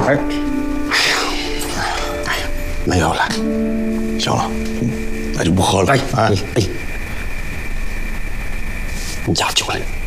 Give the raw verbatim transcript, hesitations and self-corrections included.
哎，哎呀，哎呀，没有了，行了，那就不喝了。哎哎哎，你家酒来。